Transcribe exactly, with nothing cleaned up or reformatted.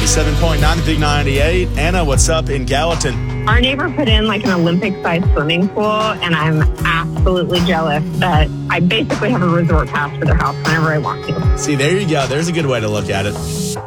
ninety-seven point nine, the Big ninety-eight. Anna, what's up in Gallatin? Our neighbor put in like an Olympic-sized swimming pool, and I'm absolutely jealous that I basically have a resort pass for their house whenever I want to. See, there you go. There's a good way to look at it.